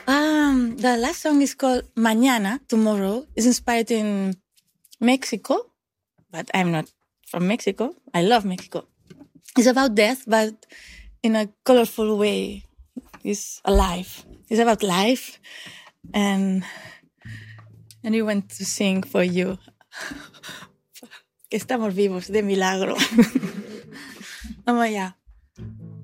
The last song is called Mañana, Tomorrow. It's inspired in Mexico, but I'm not from Mexico. I love Mexico. It's about death, but in a colorful way. It's alive. It's about life. And we want to sing for you. Que estamos vivos, de milagro. Vamos allá.